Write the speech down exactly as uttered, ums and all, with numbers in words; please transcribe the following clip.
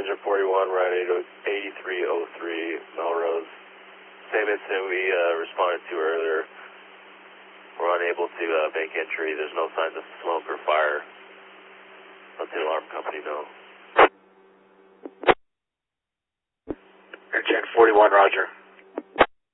Engine forty-one, right eighty-three oh three Melrose. Same incident we uh, responded to earlier. We're unable to uh, make entry. There's no signs of smoke or fire. Let the alarm company know. Engine forty-one, roger.